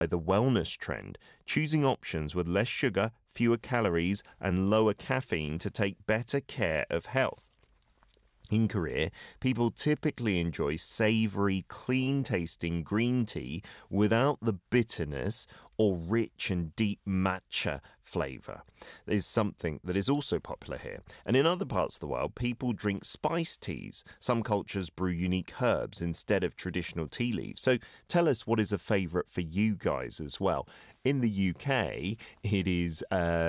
the wellness trend, choosing options with less sugar, fewer calories, and lower caffeine to take better care of health. In Korea, people typically enjoy savory, clean tasting green tea without the bitterness or rich and deep matcha flavor. Is something that is also popular here. And in other parts of the world, people drink spice teas. Some cultures brew unique herbs instead of traditional tea leaves. So tell us what is a favorite for you guys as well. In the UK, it is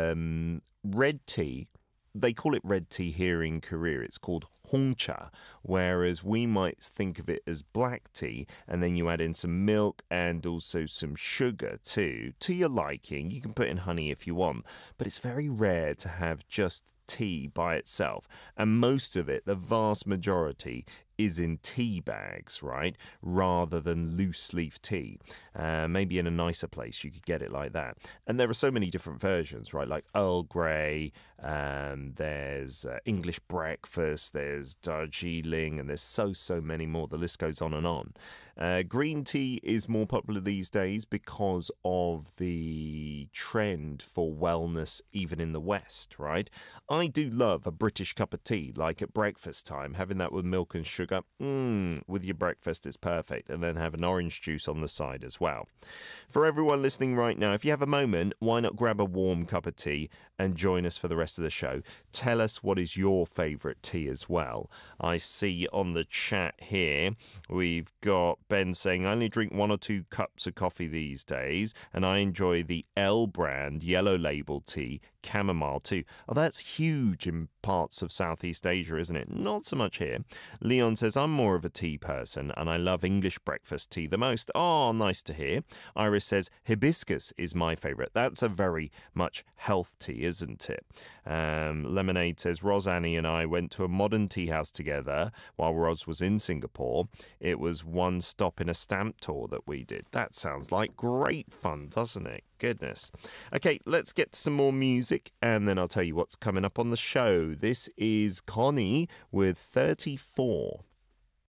red tea. They call it red tea here in Korea. It's called hongcha, whereas we might think of it as black tea, and then you add in some milk and also some sugar too, to your liking. You can put in honey if you want, but it's very rare to have just tea by itself, and most of it, the vast majority, is in tea bags, right, rather than loose leaf tea. Maybe in a nicer place you could get it like that. And there are so many different versions, right, like Earl Grey, there's English breakfast, there's Darjeeling, and there's so many more. The list goes on and on. Green tea is more popular these days because of the trend for wellness even in the West, right? I do love a British cup of tea, like at breakfast time, having that with milk and sugar. With your breakfast is perfect, and then have an orange juice on the side as well. For everyone listening right now, if you have a moment, why not grab a warm cup of tea and join us for the rest of the show? Tell us what is your favourite tea as well. I see on the chat here, we've got Ben saying, I only drink 1 or 2 cups of coffee these days, and I enjoy the L brand yellow label tea, chamomile too. Oh, that's huge in parts of Southeast Asia, isn't it? Not so much here. Leon says, I'm more of a tea person and I love English breakfast tea the most. Oh, nice to hear. Iris says, hibiscus is my favourite. That's a very much health tea, isn't it? Lemonade says, Ros, Annie and I went to a modern tea house together while Ros was in Singapore. It was one stop in a stamp tour that we did. That sounds like great fun, doesn't it? Goodness. Okay, let's get some more music and then I'll tell you what's coming up on the show. This is Connie with 34.